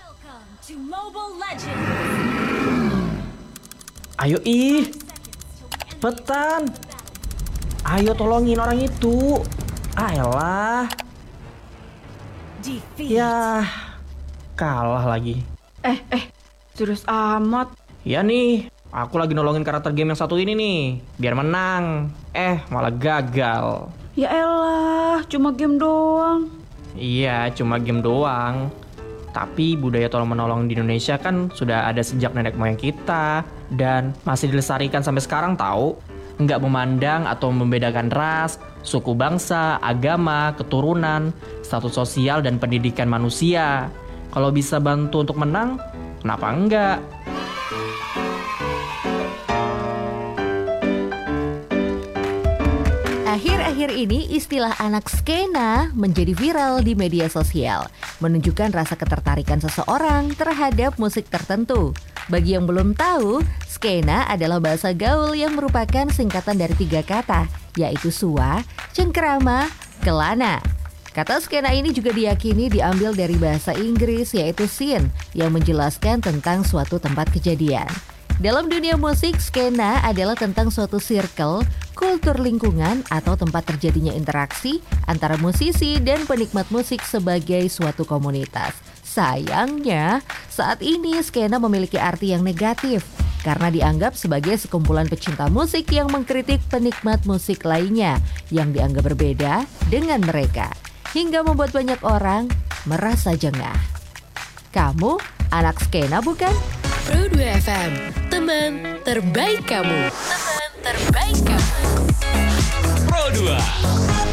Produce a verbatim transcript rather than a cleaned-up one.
To Mobile Legends. Ayo ih, cepetan. Ayo tolongin orang itu. Ayolah. Defeat. Ya, kalah lagi. Eh, eh, serius amat. Ya nih, aku lagi nolongin karakter game yang satu ini nih, biar menang. Eh, malah gagal. Ya elah, cuma game doang. Iya, cuma game doang. Tapi budaya tolong-menolong di Indonesia kan sudah ada sejak nenek moyang kita dan masih dilestarikan sampai sekarang tahu. Nggak memandang atau membedakan ras, suku bangsa, agama, keturunan, status sosial dan pendidikan manusia. Kalau bisa bantu untuk menang, kenapa enggak? Akhir-akhir ini istilah anak skena menjadi viral di media sosial, menunjukkan rasa ketertarikan seseorang terhadap musik tertentu. Bagi yang belum tahu, skena adalah bahasa gaul yang merupakan singkatan dari tiga kata, yaitu sua, cengkerama, kelana. Kata skena ini juga diyakini diambil dari bahasa Inggris yaitu scene, yang menjelaskan tentang suatu tempat kejadian. Dalam dunia musik, skena adalah tentang suatu circle, kultur lingkungan atau tempat terjadinya interaksi antara musisi dan penikmat musik sebagai suatu komunitas. Sayangnya, saat ini skena memiliki arti yang negatif karena dianggap sebagai sekumpulan pecinta musik yang mengkritik penikmat musik lainnya yang dianggap berbeda dengan mereka, hingga membuat banyak orang merasa jengah. Kamu anak skena bukan? Pro dua F M, teman terbaik kamu. Teman terbaik kamu. Pro dua.